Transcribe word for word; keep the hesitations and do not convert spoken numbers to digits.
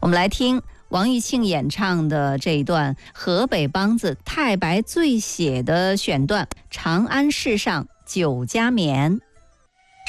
我们来听王玉庆演唱的这一段河北梆子太白醉写的选段《长安市上酒家眠》。